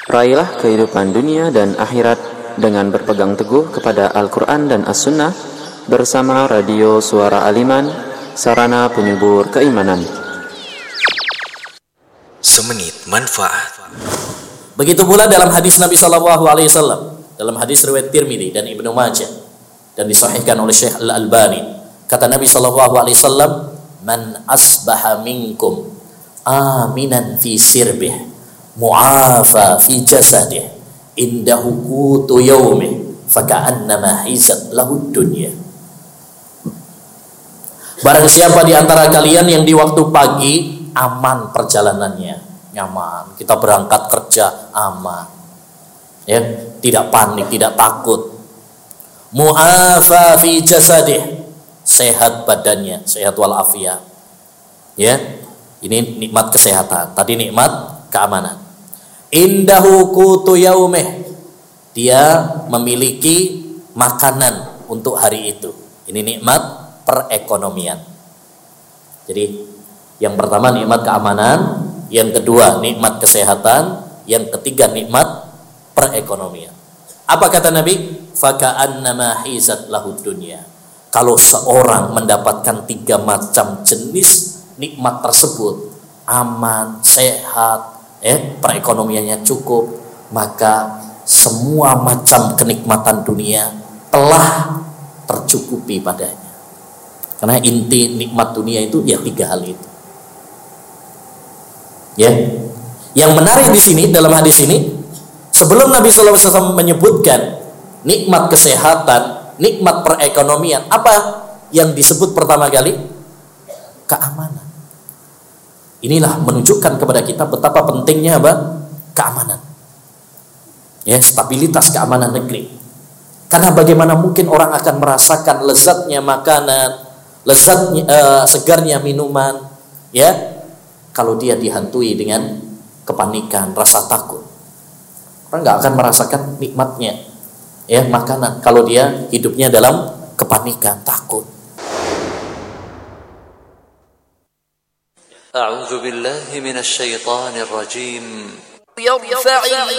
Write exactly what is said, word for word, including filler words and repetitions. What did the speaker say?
Raihlah kehidupan dunia dan akhirat dengan berpegang teguh kepada Al-Quran dan As-Sunnah bersama Radio Suara Aliman, sarana penyubur keimanan. Semenit manfaat. Begitu pula dalam hadis Nabi Shallallahu Alaihi Wasallam, dalam hadis riwayat Tirmidzi dan Ibnu Majah dan disahihkan oleh Syekh Al-Albani, kata Nabi Shallallahu Alaihi Wasallam, "Man asbaha minkum aminan fi sirbih, mu'afa fi jasadih, indahu qutu yaumih, faka'annama hizat lahu dunya." Barang siapa di antara kalian yang di waktu pagi aman perjalanannya, nyaman, kita berangkat kerja aman, ya, tidak panik, tidak takut. Mu'afa fi jasadih, sehat badannya, sehat walafiat, ya, ini nikmat kesehatan. Tadi nikmat keamanan. Indahu qutu yaumih, dia memiliki makanan untuk hari itu. Ini nikmat perekonomian. Jadi yang pertama nikmat keamanan, yang kedua nikmat kesehatan, yang ketiga nikmat perekonomian. Apa kata Nabi? Faka'annama hizat lahud dunya. Kalau seorang mendapatkan tiga macam jenis nikmat tersebut, aman, sehat, eh, perekonomiannya cukup, maka semua macam kenikmatan dunia telah tercukupi padanya. Karena inti nikmat dunia itu ya tiga hal itu. Ya, yang menarik di sini dalam hadis ini, sebelum Nabi Shallallahu Alaihi Wasallam menyebutkan nikmat kesehatan, nikmat perekonomian, apa yang disebut pertama kali? Keamanan. Inilah menunjukkan kepada kita betapa pentingnya apa? Keamanan. Ya, stabilitas keamanan negeri. Karena bagaimana mungkin orang akan merasakan lezatnya makanan, lezatnya uh, segarnya minuman, ya, kalau dia dihantui dengan kepanikan, rasa takut. Orang nggak akan merasakan nikmatnya, ya, makanan kalau dia hidupnya dalam kepanikan, takut. A'udzu billahi minasy syaithanir rajim.